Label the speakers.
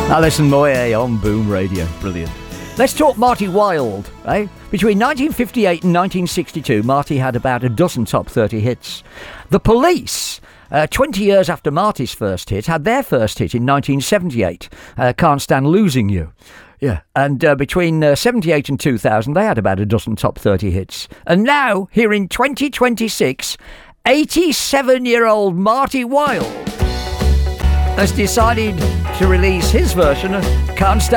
Speaker 1: Alison Moyet on Boom Radio. Brilliant. Let's talk Marty Wilde, eh? Between 1958 and 1962, Marty had about a dozen top 30 hits. The Police, 20 years after Marty's first hit, had their first hit in 1978, Can't Stand Losing You. Yeah, and between 78 and 2000, they had about a dozen top 30 hits. And now, here in 2026, 87-year-old Marty Wilde has decided to release his version of Can't Stand